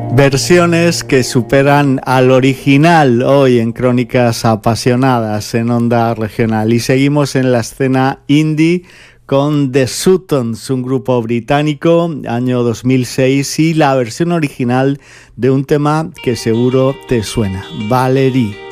Versiones que superan al original hoy en Crónicas Apasionadas en Onda Regional. Y seguimos en la escena indie con The Suttons, un grupo británico, año 2006, y la versión original de un tema que seguro te suena, Valerie.